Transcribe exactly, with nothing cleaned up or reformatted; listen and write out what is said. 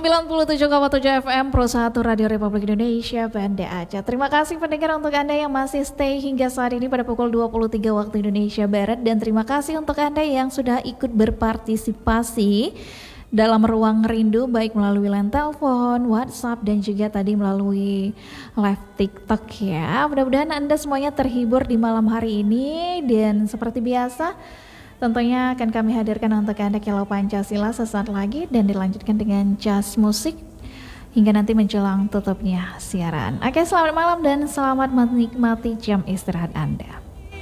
sembilan puluh tujuh koma tujuh F M Pro satu Radio Republik Indonesia Banda Aceh. Terima kasih pendengar untuk Anda yang masih stay hingga saat ini pada pukul dua puluh tiga waktu Indonesia Barat. Dan terima kasih untuk Anda yang sudah ikut berpartisipasi dalam ruang rindu, baik melalui line telepon, WhatsApp, dan juga tadi melalui live TikTok ya. Mudah-mudahan Anda semuanya terhibur di malam hari ini. Dan seperti biasa, tentunya akan kami hadirkan untuk Anda Kilau Pancasila sesaat lagi dan dilanjutkan dengan jazz musik hingga nanti menjelang tutupnya siaran. Oke, selamat malam dan selamat menikmati jam istirahat Anda.